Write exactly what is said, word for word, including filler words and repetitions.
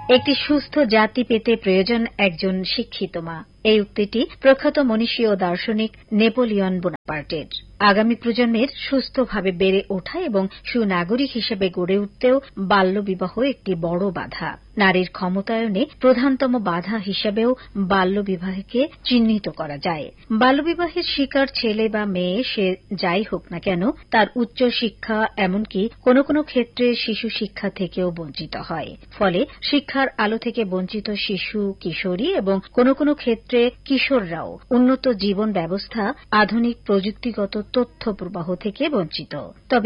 একটি সুস্থ জাতি পেতে প্রয়োজন একজন শিক্ষিত মা। এই উক্তিটি প্রখ্যাত মনীষী ও দার্শনিক নেপোলিয়ন বোনাপার্টের। আগামী প্রজন্মের সুস্থভাবে বেড়ে ওঠা এবং সুনাগরিক হিসেবে গড়ে উঠতেও বাল্যবিবাহ একটি বড় বাধা। নারীর ক্ষমতায়নে প্রধানতম বাধা হিসেবেও বাল্যবিবাহকে চিহ্নিত করা যায়। বাল্যবিবাহের শিকার ছেলে বা মেয়ে সে যাই হোক না কেন, তার উচ্চ শিক্ষা এমনকি কোনো কোনো ক্ষেত্রে শিশু শিক্ষা থেকেও বঞ্চিত হয়। ফলে শিক্ষার আলো থেকে বঞ্চিত শিশু, কিশোরী এবং কোনো কোনো ক্ষেত্রে কিশোররাও উন্নত জীবন ব্যবস্থা, আধুনিক প্রযুক্তিগত তথ্য প্রবাহ থেকে বঞ্চিত। তবে